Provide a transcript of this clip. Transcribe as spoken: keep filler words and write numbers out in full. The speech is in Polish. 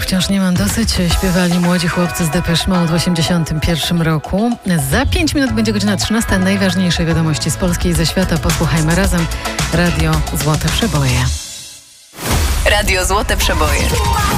wciąż nie mam dosyć. Śpiewali młodzi chłopcy z Depeche Mode w osiemdziesiątym pierwszym roku. Za pięć minut będzie godzina trzynasta. Najważniejsze wiadomości z Polski i ze świata. Posłuchajmy razem. Radio Złote Przeboje. Radio Złote Przeboje.